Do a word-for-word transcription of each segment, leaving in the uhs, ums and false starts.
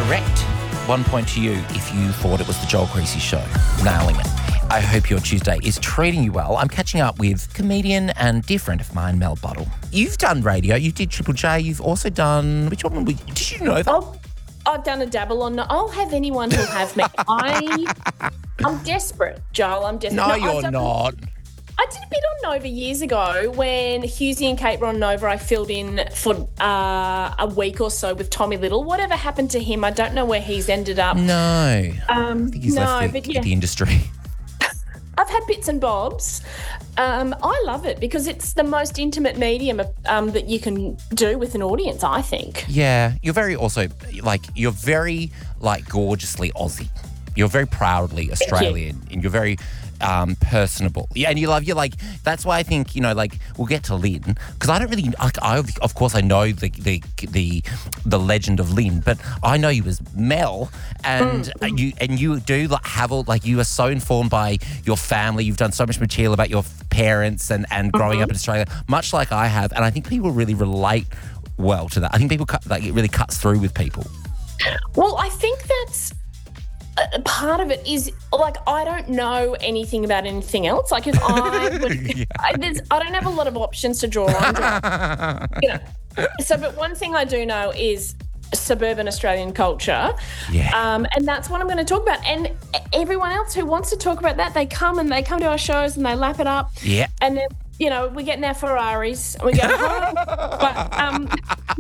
correct. One point to you if you thought it was the Joel Creasy Show. Nailing it. I hope your Tuesday is treating you well. I'm catching up with comedian and dear friend of mine, Mel Buttle. You've done radio. You did Triple J. You've also done... Which one? Did you know that? Oh, I've done a dabble on... I'll have anyone who'll have me. I, I'm desperate, Joel. I'm desperate. No, no you're done, not. I did a bit on Nova years ago when Husey and Kate were on Nova. I filled in for uh, a week or so with Tommy Little. Whatever happened to him, I don't know where he's ended up. No. Um, I think he's no, left the, but yeah. the industry. I've had bits and bobs. Um, I love it because it's the most intimate medium um, that you can do with an audience, I think. Yeah. You're very also, like, you're very, like, gorgeously Aussie. You're very proudly Australian. You. And you're very... Um, personable. Yeah, and you love, you're like, that's why I think, you know, like, we'll get to Lynn, because I don't really, like, I, of course, I know the, the the the legend of Lynn, but I know you as Mel, and mm. you and you do, like, have all, like, you are so informed by your family. You've done so much material about your parents and, and growing mm-hmm. up in Australia, much like I have, and I think people really relate well to that. I think people, cut, like, it really cuts through with people. Well, I think that's part of it is, like, I don't know anything about anything else. Like, if I would, yeah. I, I don't have a lot of options to draw on. You know. So, but one thing I do know is suburban Australian culture. Yeah. Um, and that's what I'm going to talk about. And everyone else who wants to talk about that, they come and they come to our shows and they lap it up. Yeah. And then, you know, we get in our Ferraris and we go home. But, um...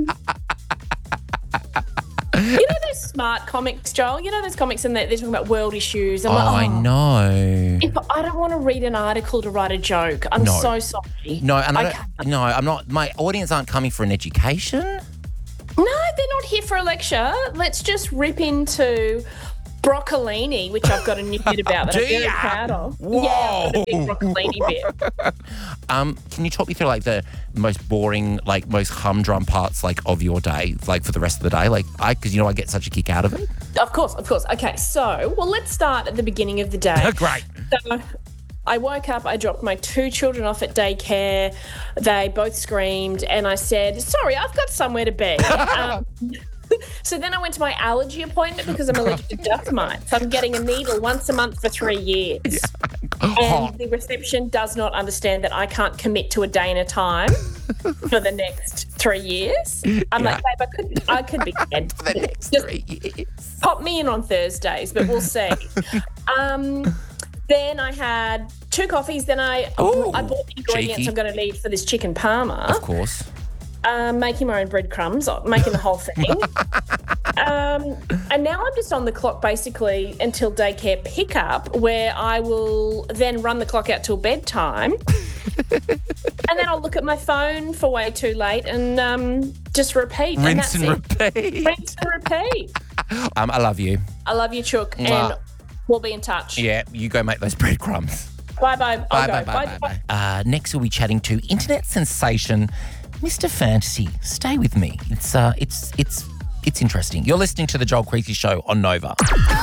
You know those smart comics, Joel? You know those comics and they're, they're talking about world issues? I'm oh, like, oh, I know. If I don't want to read an article to write a joke. I'm no. so sorry. No, and I, I don't, no, I'm not. My audience aren't coming for an education. No, they're not here for a lecture. Let's just rip into broccolini, which I've got a new bit about that I'm very ya? proud of. Whoa. Yeah, I've got a big broccolini bit. Um, can you talk me through, like, the most boring, like, most humdrum parts, like, of your day, like, for the rest of the day? Like, I, because, you know, I get such a kick out of it. Of course, of course. Okay, so, well, let's start at the beginning of the day. Great. So, I woke up, I dropped my two children off at daycare. They both screamed, and I said, sorry, I've got somewhere to be. um, So then I went to my allergy appointment because I'm allergic to dust mites. So I'm getting a needle once a month for three years. Yeah. And the reception does not understand that I can't commit to a day and a time for the next three years. I'm yeah. like, babe, I could, I could be dead. For the next Just three years. Pop me in on Thursdays, but we'll see. um, then I had two coffees. Then I, Ooh, I bought the ingredients cheeky. I'm going to need for this chicken parma. Of course. Um, making my own breadcrumbs, making the whole thing. um, and now I'm just on the clock basically until daycare pickup, where I will then run the clock out till bedtime. And then I'll look at my phone for way too late and um, just repeat. Rinse and, and that's repeat. It. Rinse and repeat. Um, I love you. I love you, Chook. Mwah. And we'll be in touch. Yeah, you go make those breadcrumbs. Bye-bye. I'll bye, go. bye, bye, bye, bye. Uh, next we'll be chatting to internet sensation Mister Fantasy. Stay with me. It's uh, it's it's it's interesting. You're listening to the Joel Creasy Show on Nova.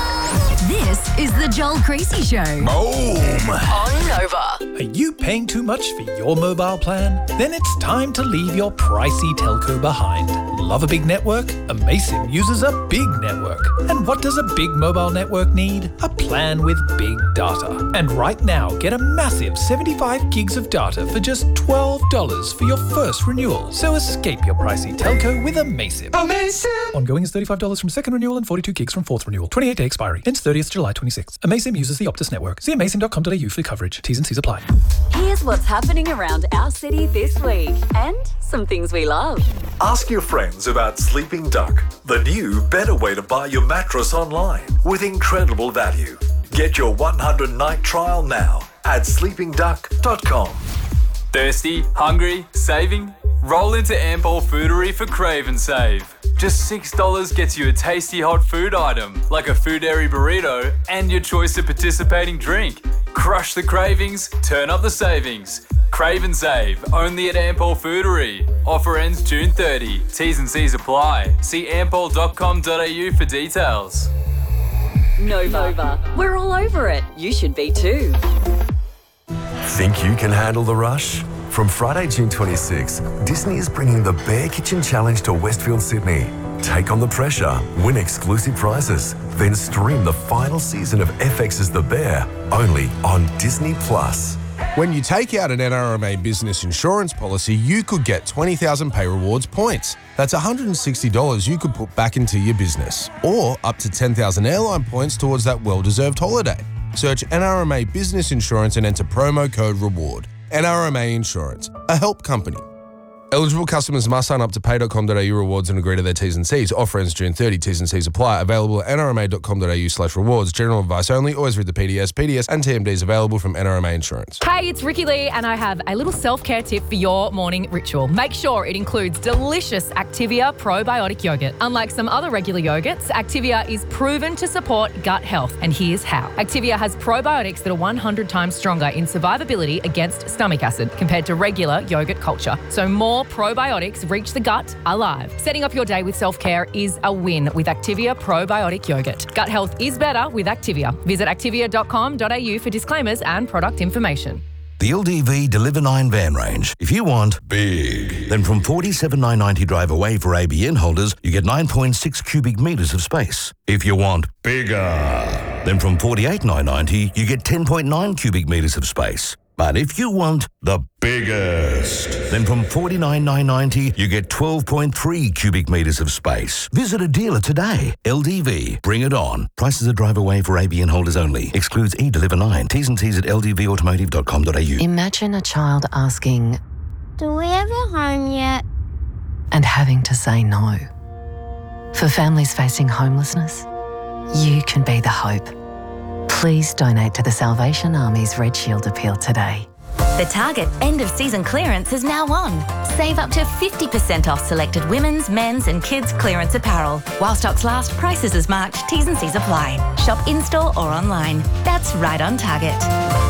This is the Joel Creasy Show. Boom! On Nova. Are you paying too much for your mobile plan? Then it's time to leave your pricey telco behind. Love a big network? Amaysim uses a big network. And what does a big mobile network need? A plan with big data. And right now, get a massive seventy-five gigs of data for just twelve dollars for your first renewal. So escape your pricey telco with Amaysim. Amaysim! Ongoing is thirty-five dollars from second renewal and forty-two gigs from fourth renewal. twenty-eight day expiry. Ends thirtieth July twenty-sixth. Amaysim uses the Optus network. See amaysim dot com dot a u for coverage. T's and C's apply. Here's what's happening around our city this week and some things we love. Ask your friends about Sleeping Duck, the new better way to buy your mattress online with incredible value. Get your one hundred night trial now at sleeping duck dot com. Thirsty? Hungry? Saving? Roll into Ampol Foodery for Crave and Save. Just six dollars gets you a tasty hot food item, like a Foodary burrito, and your choice of participating drink. Crush the cravings, turn up the savings. Crave and Save, only at Ampol Foodery. Offer ends June thirtieth. T's and C's apply. See ampol dot com dot a u for details. Nova. Nova. We're all over it. You should be too. Think you can handle the rush? From Friday, June twenty-sixth, Disney is bringing the Bear Kitchen Challenge to Westfield, Sydney. Take on the pressure, win exclusive prizes, then stream the final season of F X's The Bear only on Disney Plus. When you take out an N R M A business insurance policy, you could get twenty thousand Pay Rewards points. That's one hundred sixty dollars you could put back into your business. Or up to ten thousand airline points towards that well-deserved holiday. Search N R M A Business Insurance and enter promo code REWARD. N R M A Insurance, a help company. Eligible customers must sign up to pay dot com dot a u rewards and agree to their T's and C's. Offer ends June thirtieth. T's and C's apply. Available at n r m a dot com dot a u slash rewards. General advice only. Always read the P D S. P D S and T M Ds available from N R M A Insurance. Hey, it's Ricky Lee, and I have a little self-care tip for your morning ritual. Make sure it includes delicious Activia probiotic yogurt. Unlike some other regular yogurts, Activia is proven to support gut health, and here's how. Activia has probiotics that are one hundred times stronger in survivability against stomach acid compared to regular yogurt culture. So more probiotics reach the gut alive. Setting up your day with self-care is a win with Activia probiotic yogurt. Gut health is better with Activia. Visit activia dot com dot a u for disclaimers and product information. The L D V Deliver nine van range. If you want big, then from forty-seven thousand nine hundred ninety dollars drive away for A B N holders, you get nine point six cubic metres of space. If you want bigger, then from forty-eight thousand nine hundred ninety dollars, you get ten point nine cubic metres of space. But if you want the biggest, then from forty-nine thousand nine hundred ninety dollars, you get twelve point three cubic metres of space. Visit a dealer today. L D V, bring it on. Prices are drive away for A B N holders only. Excludes e-Deliver nine. T's and C's at l d v automotive dot com dot a u. Imagine a child asking, "Do we have a home yet?" and having to say no. For families facing homelessness, you can be the hope. Please donate to the Salvation Army's Red Shield Appeal today. The Target end-of-season clearance is now on. Save up to fifty percent off selected women's, men's and kids' clearance apparel. While stocks last, prices as marked, T's and C's apply. Shop in-store or online. That's right on Target.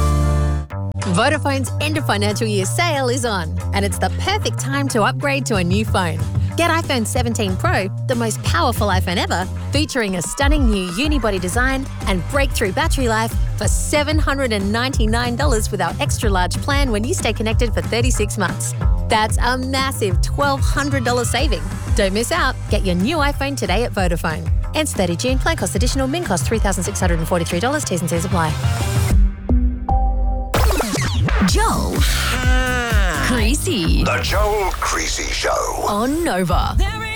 Vodafone's end of financial year sale is on, and it's the perfect time to upgrade to a new phone. Get iPhone seventeen Pro, the most powerful iPhone ever, featuring a stunning new unibody design and breakthrough battery life for seven hundred ninety-nine dollars with our extra large plan when you stay connected for thirty-six months. That's a massive twelve hundred dollars saving. Don't miss out. Get your new iPhone today at Vodafone. Ends thirtieth of June. Plan cost additional. Min cost three thousand six hundred forty-three dollars. T's and C's apply. Joel. Creasy. The Joel Creasy Show. On Nova. There